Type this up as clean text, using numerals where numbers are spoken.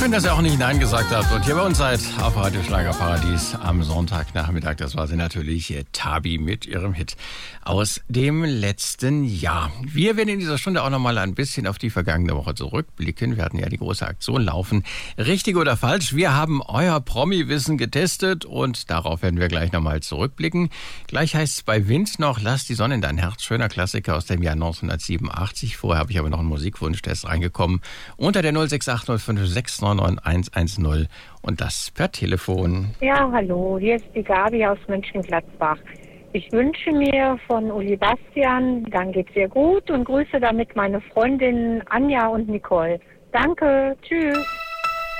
Schön, dass ihr auch nicht Nein gesagt habt und hier bei uns seid auf Radio Schlagerparadies am Sonntagnachmittag. Das war sie natürlich, Tabi mit ihrem Hit aus dem letzten Jahr. Wir werden in dieser Stunde auch nochmal ein bisschen auf die vergangene Woche zurückblicken. Wir hatten ja die große Aktion laufen. Richtig oder falsch? Wir haben euer Promi-Wissen getestet und darauf werden wir gleich nochmal zurückblicken. Gleich heißt es bei Wind noch Lass die Sonne in dein Herz. Schöner Klassiker aus dem Jahr 1987. Vorher habe ich aber noch einen Musikwunsch, der ist reingekommen. Unter der 06805699110 und das per Telefon. Ja, hallo, hier ist die Gabi aus Mönchengladbach. Ich wünsche mir von Uli Bastian, dann geht's dir gut und grüße damit meine Freundinnen Anja und Nicole. Danke, tschüss.